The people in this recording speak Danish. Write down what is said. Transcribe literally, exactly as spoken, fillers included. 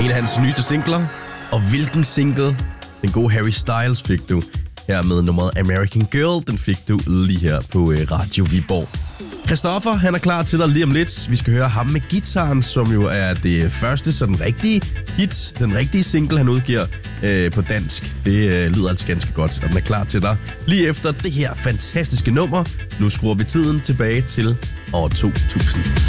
En af hans nyeste singler. Og hvilken single? Den gode Harry Styles fik du her med nummeret American Girl. Den fik du lige her på Radio Viborg. Christoffer, han er klar til dig lige om lidt. Vi skal høre ham med gitaren, som jo er det første sådan rigtige hit. Den rigtige single, han udgiver øh, på dansk. Det øh, lyder altså ganske godt, og den er klar til dig lige efter det her fantastiske nummer. Nu skruer vi tiden tilbage til år to tusind.